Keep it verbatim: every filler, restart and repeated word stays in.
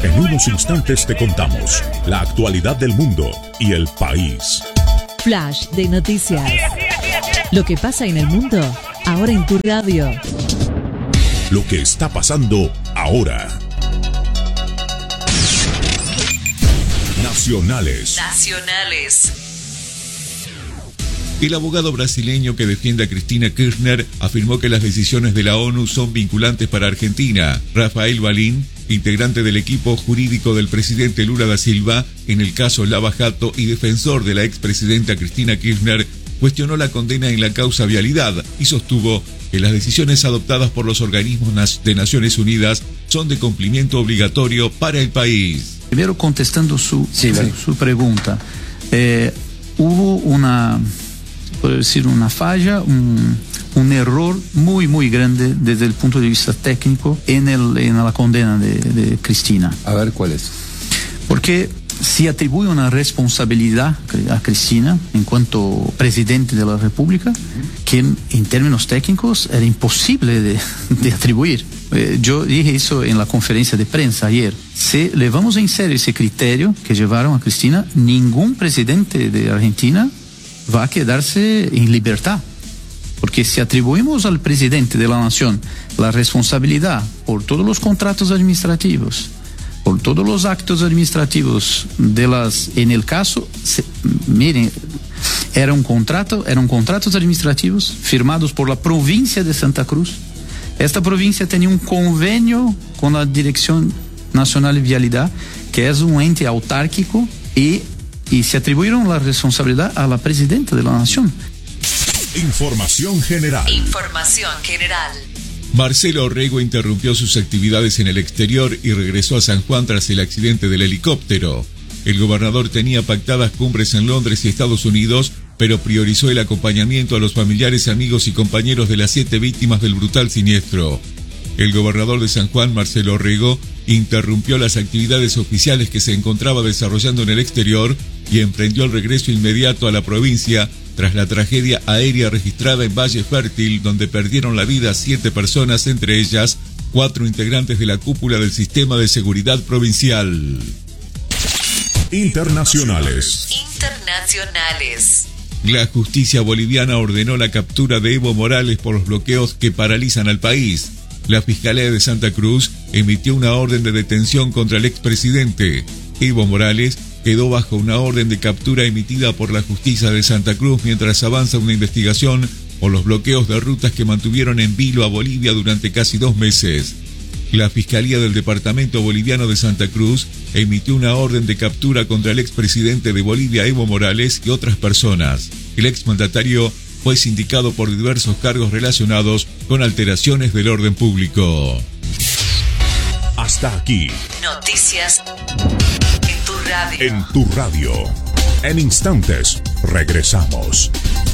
En unos instantes te contamos la actualidad del mundo y el país. Flash de noticias. Lo que pasa en el mundo, ahora en tu radio. Lo que está pasando ahora. Nacionales. Nacionales. El abogado brasileño que defiende a Cristina Kirchner afirmó que las decisiones de la ONU son vinculantes para Argentina. Rafael Balín, integrante del equipo jurídico del presidente Lula da Silva en el caso Lava Jato y defensor de la expresidenta Cristina Kirchner, cuestionó la condena en la causa Vialidad y sostuvo que las decisiones adoptadas por los organismos de Naciones Unidas son de cumplimiento obligatorio para el país. Primero, contestando su, sí, su, su pregunta, eh, hubo una, puedo decir, una falla, un, un error muy, muy grande desde el punto de vista técnico en, el, en la condena de, de Cristina. A ver, ¿cuál es? Porque se atribuye una responsabilidad a Cristina en cuanto presidente de la República que en términos técnicos era imposible de, de atribuir. Eh, yo dije eso en la conferencia de prensa ayer. Si llevamos en serio ese criterio que llevaron a Cristina, ningún presidente de Argentina va a quedarse en libertad. Porque si atribuimos al presidente de la nación la responsabilidad por todos los contratos administrativos, por todos los actos administrativos de las, en el caso, se, miren, era un contrato, eran contratos administrativos firmados por la provincia de Santa Cruz. Esta provincia tenía un convenio con la Dirección Nacional de Vialidad, que es un ente autárquico, y, y se atribuyeron la responsabilidad a la presidenta de la nación. Información general. Información general. Marcelo Orrego interrumpió sus actividades en el exterior y regresó a San Juan tras el accidente del helicóptero. El gobernador tenía pactadas cumbres en Londres y Estados Unidos, pero priorizó el acompañamiento a los familiares, amigos y compañeros de las siete víctimas del brutal siniestro. El gobernador de San Juan, Marcelo Orrego, interrumpió las actividades oficiales que se encontraba desarrollando en el exterior y emprendió el regreso inmediato a la provincia tras la tragedia aérea registrada en Valle Fértil, donde perdieron la vida siete personas, entre ellas cuatro integrantes de la cúpula del Sistema de Seguridad Provincial. Internacionales. Internacionales. La justicia boliviana ordenó la captura de Evo Morales por los bloqueos que paralizan al país. La Fiscalía de Santa Cruz emitió una orden de detención contra el expresidente. Evo Morales quedó bajo una orden de captura emitida por la justicia de Santa Cruz mientras avanza una investigación por los bloqueos de rutas que mantuvieron en vilo a Bolivia durante casi dos meses. La Fiscalía del Departamento Boliviano de Santa Cruz emitió una orden de captura contra el expresidente de Bolivia, Evo Morales, y otras personas. El exmandatario fue sindicado por diversos cargos relacionados con alteraciones del orden público. Hasta aquí. Noticias en tu radio. En tu radio. En instantes, regresamos.